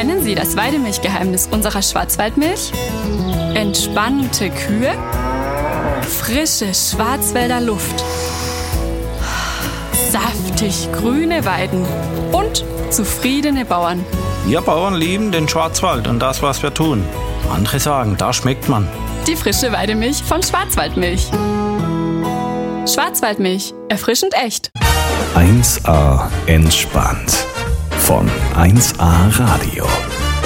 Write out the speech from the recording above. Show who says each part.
Speaker 1: Kennen Sie das Weidemilchgeheimnis unserer Schwarzwaldmilch? Entspannte Kühe, frische Schwarzwälder Luft, saftig grüne Weiden und zufriedene Bauern.
Speaker 2: Wir Bauern lieben den Schwarzwald und das, was wir tun. Andere sagen, da schmeckt man.
Speaker 1: Die frische Weidemilch von Schwarzwaldmilch. Schwarzwaldmilch, erfrischend echt.
Speaker 3: 1A entspannt von 1A Radio.